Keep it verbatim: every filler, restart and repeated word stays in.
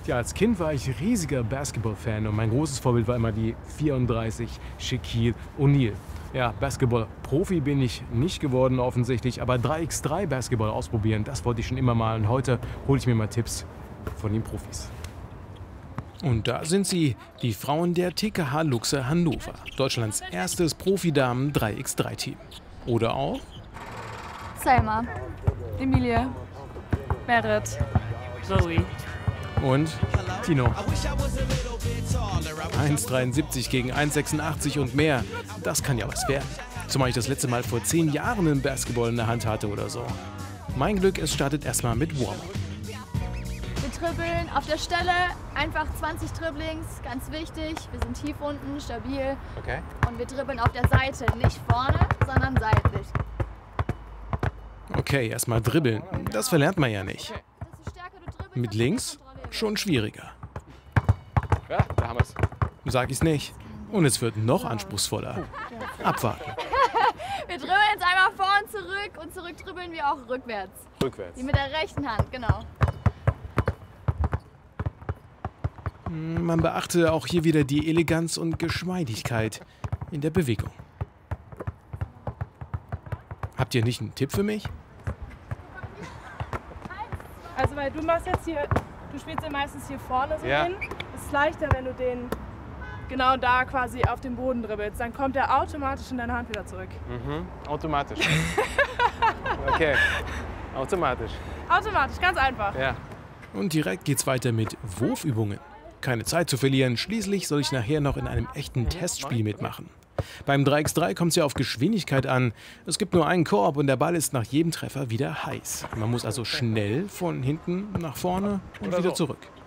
Ja, als Kind war ich riesiger Basketball-Fan und mein großes Vorbild war immer die vierunddreißig Shaquille O'Neal. Ja, Basketball-Profi bin ich nicht geworden offensichtlich, aber drei gegen drei Basketball ausprobieren, das wollte ich schon immer mal und heute hole ich mir mal Tipps von den Profis. Und da sind sie, die Frauen der T K H Luxe Hannover, Deutschlands erstes Profi-Damen drei gegen drei Team. Oder auch Selma, Emilie, Merit, Zoe und Tino. eins Komma dreiundsiebzig gegen eins Komma sechsundachtzig und mehr. Das kann ja was werden. Zumal ich das letzte Mal vor zehn Jahren einen Basketball in der Hand hatte oder so. Mein Glück, es startet erstmal mit Warm-up. wir dribbeln auf der Stelle, einfach zwanzig Dribblings, ganz wichtig. Wir sind tief unten, stabil. Okay. Und wir dribbeln auf der Seite, nicht vorne, sondern seitlich. Okay, erstmal dribbeln. Das verlernt man ja nicht. Desto stärker du dribbelst, Mit desto links mehr Kontrolle. schon schwieriger. Ja, da haben wir es. Sag ich's nicht. Und es wird noch anspruchsvoller. Abwarten. Wir dribbeln jetzt einmal vor und zurück und zurück dribbeln wir auch rückwärts. Rückwärts. Wie mit der rechten Hand, genau. Man beachte auch hier wieder die Eleganz und Geschmeidigkeit in der Bewegung. Habt ihr nicht einen Tipp für mich? Also weil du machst jetzt hier, du spielst ja meistens hier vorne so Ja. hin. Es ist leichter, wenn du den genau da quasi auf den Boden dribbelst. Dann kommt er automatisch in deine Hand wieder zurück. Mhm. Automatisch. Okay. Automatisch. Automatisch, ganz einfach. Ja. Und direkt geht's weiter mit Wurfübungen. Keine Zeit zu verlieren, schließlich soll ich nachher noch in einem echten Testspiel mitmachen. Beim drei gegen drei kommt es ja auf Geschwindigkeit an. Es gibt nur einen Korb und der Ball ist nach jedem Treffer wieder heiß. Man muss also schnell von hinten nach vorne und Oder wieder so. zurück.